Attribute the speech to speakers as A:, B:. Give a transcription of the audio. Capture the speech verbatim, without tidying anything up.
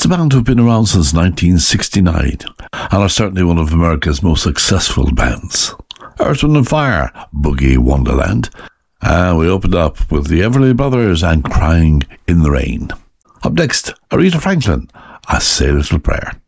A: It's a band who've been around since nineteen sixty-nine and are certainly one of America's most successful bands. Earth, Wind and Fire, Boogie Wonderland. And we opened up with the Everly Brothers and Crying in the Rain. Up next, Aretha Franklin, I Say a Little Prayer.